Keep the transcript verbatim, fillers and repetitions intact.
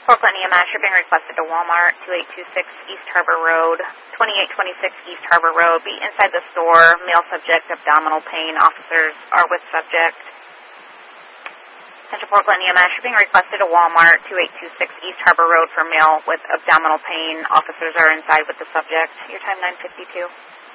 Portland E M S, you're being requested to Walmart, two eight two six East Harbor Road, twenty-eight twenty-six East Harbor Road. Be inside the store, male subject, abdominal pain. Officers are with subject. Central Portland E M S, you're being requested to Walmart, two eight two six East Harbor Road for male with abdominal pain. Officers are inside with the subject. Your time nine fifty-two.